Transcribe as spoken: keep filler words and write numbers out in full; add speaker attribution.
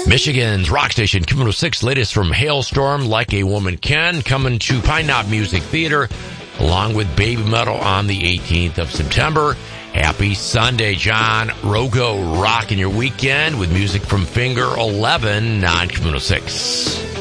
Speaker 1: Michigan's rock station, Q one oh six, latest from Hailstorm, Like a Woman Can, coming to Pine Knot Music Theater, along with Baby Metal on the eighteenth of September. Happy Sunday, John Rogo, rocking your weekend with music from Finger eleven on Q one oh six.